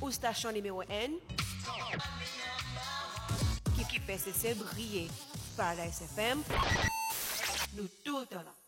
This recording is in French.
pour station numéro 1 qui fait ses briller. Paradise FM, nous tout le temps là.